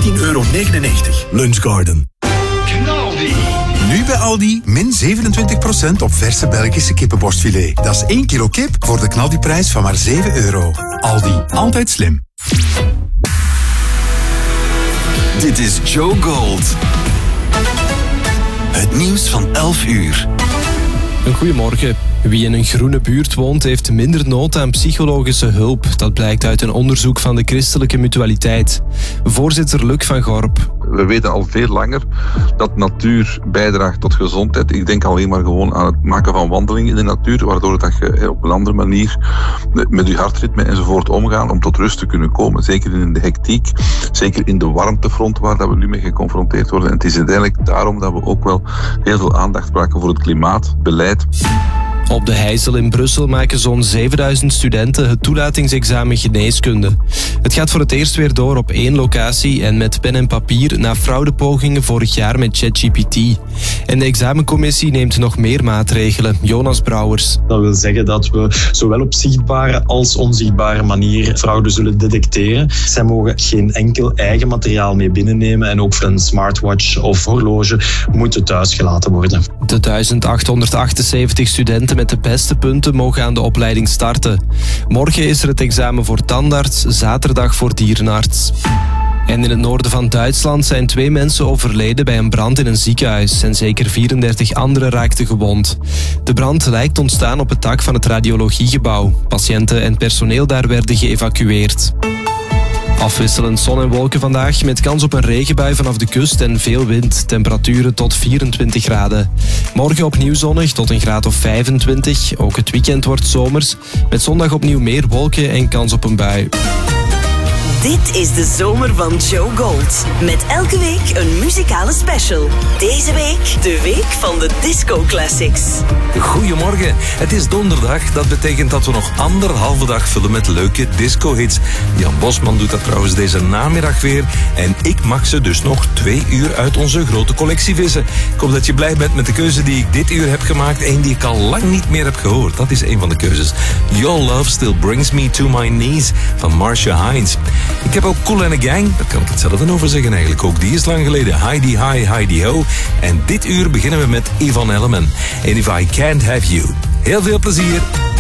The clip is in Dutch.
€13,99. Lunchgarden. Knaldi. Nu bij Aldi, min 27% op verse Belgische kippenborstfilet. Dat is 1 kilo kip voor de knaldiprijs van maar €7. Aldi, altijd slim. Dit is Joe Gold. Het nieuws van 11 uur. Een goedemorgen. Wie in een groene buurt woont, heeft minder nood aan psychologische hulp. Dat blijkt uit een onderzoek van de Christelijke Mutualiteit. Voorzitter Luc van Gorp. We weten al veel langer dat natuur bijdraagt tot gezondheid. Ik denk alleen maar gewoon aan het maken van wandelingen in de natuur, waardoor dat je op een andere manier met je hartritme enzovoort omgaan om tot rust te kunnen komen. Zeker in de hectiek, zeker in de warmtefront waar dat we nu mee geconfronteerd worden. En het is uiteindelijk daarom dat we ook wel heel veel aandacht maken voor het klimaatbeleid. Op de Heijzel in Brussel maken zo'n 7000 studenten het toelatingsexamen geneeskunde. Het gaat voor het eerst weer door op 1 locatie en met pen en papier na fraudepogingen vorig jaar met ChatGPT. En de examencommissie neemt nog meer maatregelen. Jonas Brouwers. Dat wil zeggen dat we zowel op zichtbare als onzichtbare manier fraude zullen detecteren. Zij mogen geen enkel eigen materiaal mee binnennemen en ook voor een smartwatch of horloge moet thuis gelaten worden. De 1878 studenten met de beste punten mogen aan de opleiding starten. Morgen is er het examen voor tandarts, zaterdag voor dierenarts. En in het noorden van Duitsland zijn 2 mensen overleden bij een brand in een ziekenhuis en zeker 34 anderen raakten gewond. De brand lijkt ontstaan op het dak van het radiologiegebouw. Patiënten en personeel daar werden geëvacueerd. Afwisselend zon en wolken vandaag, met kans op een regenbui vanaf de kust en veel wind. Temperaturen tot 24 graden. Morgen opnieuw zonnig tot een graad of 25. Ook het weekend wordt zomers. Met zondag opnieuw meer wolken en kans op een bui. Dit is de zomer van Joe Gold. Met elke week een muzikale special. Deze week de week van de Disco Classics. Goedemorgen, het is donderdag. Dat betekent dat we nog 1,5 dag vullen met leuke disco-hits. Jan Bosman doet dat trouwens deze namiddag weer. En ik mag ze dus nog 2 uur uit onze grote collectie vissen. Ik hoop dat je blij bent met de keuze die ik dit uur heb gemaakt. Eén die ik al lang niet meer heb gehoord. Dat is een van de keuzes. Your Love Still Brings Me To My Knees van Marcia Hines. Ik heb ook Kool and the Gang, daar kan ik hetzelfde over zeggen eigenlijk. Ook die is lang geleden. Heidi Hi, Heidi Ho. En dit uur beginnen we met Yvonne Elliman. And If I Can't Have You. Heel veel plezier.